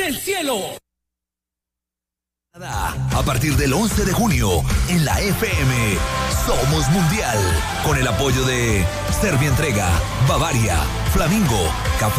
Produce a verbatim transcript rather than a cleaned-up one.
del cielo. A partir del once de junio, en la F M, Somos Mundial, con el apoyo de Servientrega, Bavaria, Flamingo, Café